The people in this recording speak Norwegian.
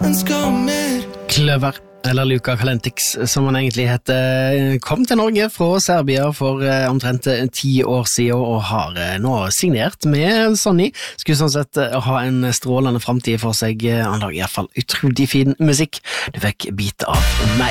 ønsker mer. Kløver, eller Luka Kalentix, som han egentlig heter, kom til Norge fra Serbia for omtrent 10 år siden, og har nå signert med Sony. Skulle sånn sett ha en strålende fremtid for seg. Han lager i hvert fall utrolig fin musikk. Du fikk bite av meg.